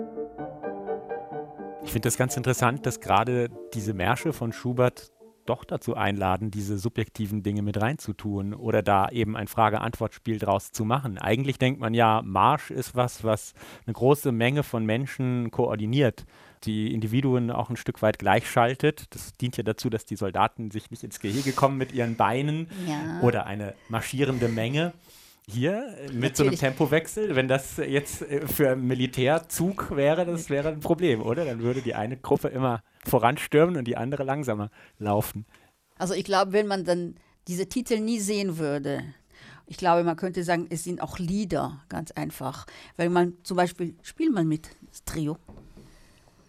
Ich finde das ganz interessant, dass gerade diese Märsche von Schubert doch dazu einladen, diese subjektiven Dinge mit reinzutun oder da eben ein Frage-Antwort-Spiel draus zu machen. Eigentlich denkt man ja, Marsch ist was eine große Menge von Menschen koordiniert, die Individuen auch ein Stück weit gleichschaltet. Das dient ja dazu, dass die Soldaten sich nicht ins Gehege kommen mit ihren Beinen Ja, oder eine marschierende Menge. Hier mit so einem natürlich. Tempowechsel, wenn das jetzt für einen Militärzug wäre, das wäre ein Problem, oder? Dann würde die eine Gruppe immer voranstürmen und die andere langsamer laufen. Also ich glaube, wenn man dann diese Titel nie sehen würde, ich glaube, man könnte sagen, es sind auch Lieder, ganz einfach. Weil man zum Beispiel, spielt man mit das Trio.